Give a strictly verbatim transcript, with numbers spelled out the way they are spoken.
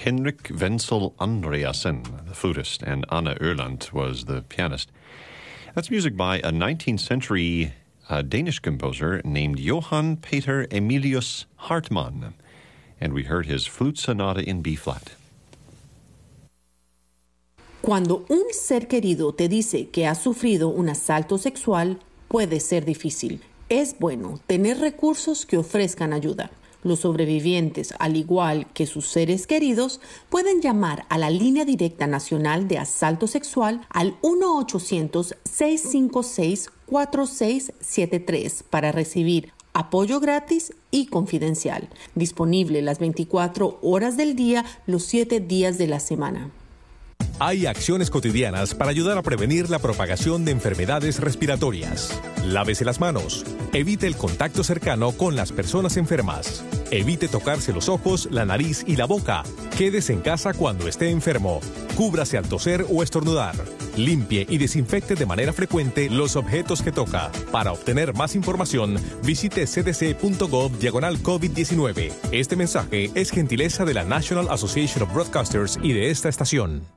Henrik Wenzel Andreasen, the flutist, and Anna Erland was the pianist. That's music by a nineteenth century uh, Danish composer named Johann Peter Emilius Hartmann. And we heard his flute sonata in B-flat. Cuando un ser querido te dice que ha sufrido un asalto sexual, puede ser difícil. Es bueno tener recursos que ofrezcan ayuda. Los sobrevivientes, al igual que sus seres queridos, pueden llamar a la Línea Directa Nacional de Asalto Sexual al uno ochocientos, seis cinco seis, cuatro seis siete tres para recibir apoyo gratis y confidencial. Disponible las veinticuatro horas del día, los siete días de la semana. Hay acciones cotidianas para ayudar a prevenir la propagación de enfermedades respiratorias. Lávese las manos. Evite el contacto cercano con las personas enfermas. Evite tocarse los ojos, la nariz y la boca. Quédese en casa cuando esté enfermo. Cúbrase al toser o estornudar. Limpie y desinfecte de manera frecuente los objetos que toca. Para obtener más información, visite c d c punto gov diagonal COVID diecinueve. Este mensaje es gentileza de la National Association of Broadcasters y de esta estación.